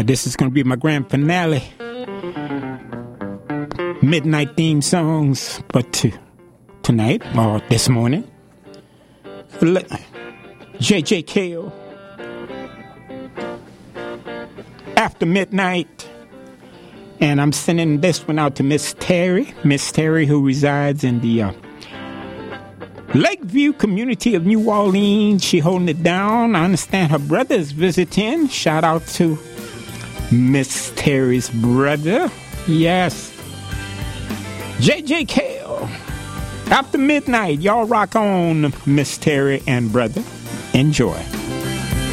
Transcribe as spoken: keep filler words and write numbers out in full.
this is going to be my grand finale. Midnight theme songs, but to, tonight or this morning, J J Cale, After Midnight. And I'm sending this one out to Miss Terry, Miss Terry, who resides in the uh, Lakeview community of New Orleans. She holding it down. I understand her brother is visiting. Shout out to Miss Terry's brother. Yes. J J Cale, After Midnight. Y'all rock on, Miss Terry and brother. Enjoy.